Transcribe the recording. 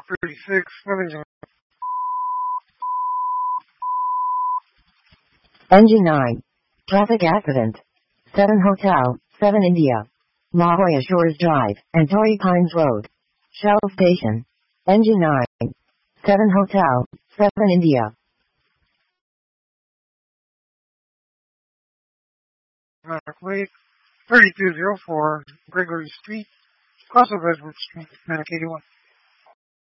36, Wellington. Engine 9. Traffic accident. 7 Hotel, 7 India. La Jolla Shores Drive, and Torrey Pines Road. Shell Station. Engine 9. 7 Hotel, 7 India. Plate 3204, Gregory Street, cross of Edward Street, Manic 81.